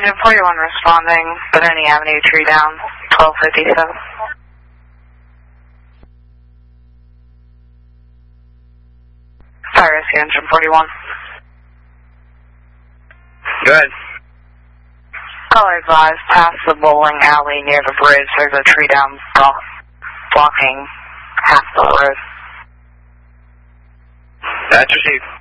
Engine 41 responding, Benoni Avenue, tree down, 1257. Fire rescue, Engine 41. Go ahead. Caller advised, past the bowling alley near the bridge, there's a tree down blocking half the road. That's received.